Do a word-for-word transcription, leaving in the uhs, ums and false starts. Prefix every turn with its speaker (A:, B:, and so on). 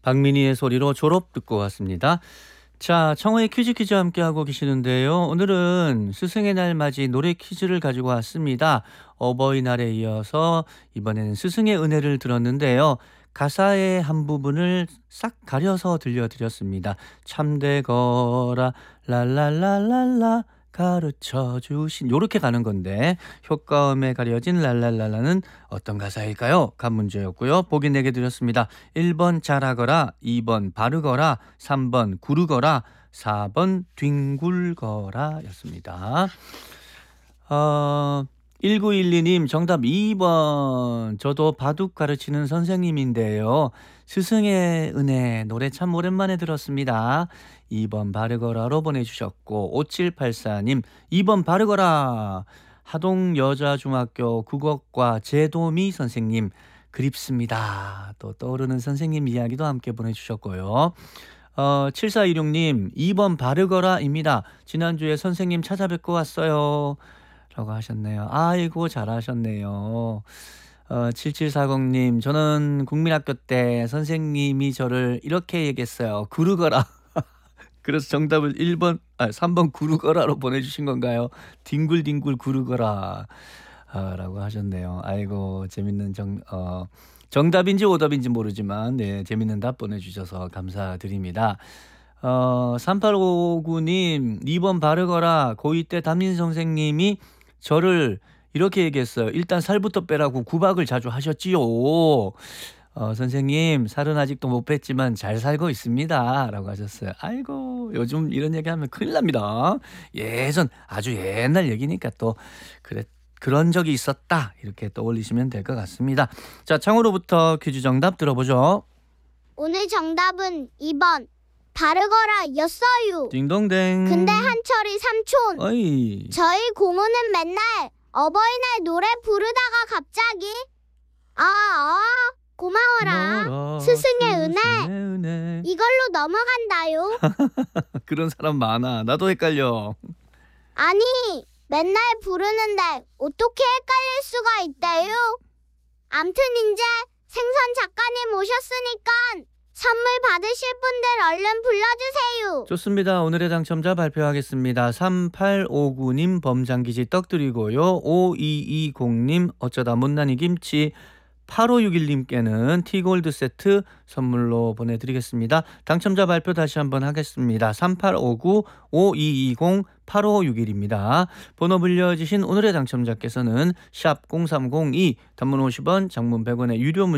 A: 박민희의 소리로 졸업 듣고 왔습니다. 자, 청어의 퀴즈 퀴즈 함께하고 계시는데요. 오늘은 스승의 날 맞이 노래 퀴즈를 가지고 왔습니다. 어버이날에 이어서 이번에는 스승의 은혜를 들었는데요. 가사의 한 부분을 싹 가려서 들려드렸습니다. 참되거라 랄랄랄랄라 가르쳐 주신 요렇게 가는 건데 효과음에 가려진 랄랄랄라는 어떤 가사일까요? 간문제였고요. 보기 네 개 드렸습니다. 일 번 잘하거라, 이 번 바르거라, 삼 번 구르거라, 사 번 뒹굴거라 였습니다. 어, 일구일이 님 정답 이 번. 저도 바둑 가르치는 선생님인데요. 스승의 은혜 노래 참 오랜만에 들었습니다. 이 번 바르거라로 보내주셨고, 오칠팔사 님 이 번 바르거라. 하동여자중학교 국어과 제도미 선생님 그립습니다. 또 떠오르는 선생님 이야기도 함께 보내주셨고요. 어, 칠사이육 님 이 번 바르거라입니다. 지난주에 선생님 찾아뵙고 왔어요 라고 하셨네요. 아이고 잘하셨네요. 어, 칠칠사공 님 저는 국민학교 때 선생님이 저를 이렇게 얘기했어요. 구르거라. 그래서 정답을 일 번, 아, 삼 번 구르거라로 보내주신 건가요? 뒹굴뒹굴 구르거라 아, 라고 하셨네요. 아이고 재밌는 정, 어, 정답인지 오답인지 모르지만 네, 재밌는 답 보내주셔서 감사드립니다. 어, 삼팔오구 님 이 번 바르거라. 고이 때 담임 선생님이 저를 이렇게 얘기했어요. 일단 살부터 빼라고 구박을 자주 하셨지요. 어, 선생님 살은 아직도 못 뺐지만 잘 살고 있습니다 라고 하셨어요. 아이고 요즘 이런 얘기하면 큰일 납니다. 예전 아주 옛날 얘기니까 또 그래, 그런 적이 있었다 이렇게 떠올리시면 될 것 같습니다. 자, 창으로부터 퀴즈 정답 들어보죠.
B: 오늘 정답은 이 번 바르거라 였어요.
A: 딩동댕.
B: 근데 한철이 삼촌
A: 어이.
B: 저희 고모는 맨날 어버이날 노래 부르다가 갑자기 아, 아 고마워라,
A: 고마워라,
B: 스승의 은혜
A: 스승의 은혜.
B: 이걸로 넘어간다요.
A: 그런 사람 많아. 나도 헷갈려.
B: 아니 맨날 부르는데 어떻게 헷갈릴 수가 있대요. 암튼 이제 생선 작가님 오셨으니까 선물 받으실 분들 얼른 불러주세요.
A: 좋습니다. 오늘의 당첨자 발표하겠습니다. 삼팔오구 님 범장기지 떡 드리고요. 오이이공 님 어쩌다 못난이 김치, 팔오육일 님께는 티골드 세트 선물로 보내드리겠습니다. 당첨자 발표 다시 한번 하겠습니다. 삼팔오구 오이이공 팔오육일입니다. 번호 불려주신 오늘의 당첨자께서는 샵 공삼공이 단문 오십 원 장문 백 원의 유료 문